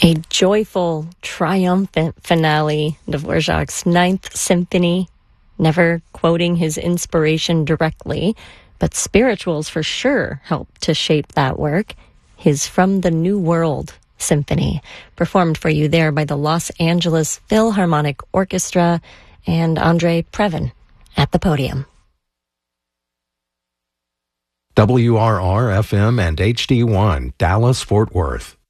A joyful, triumphant finale, Dvorak's Ninth Symphony, never quoting his inspiration directly, but spirituals for sure helped to shape that work. His From the New World Symphony, performed for you there by the Los Angeles Philharmonic Orchestra and Andre Previn at the podium. WRR-FM and HD1, Dallas, Fort Worth.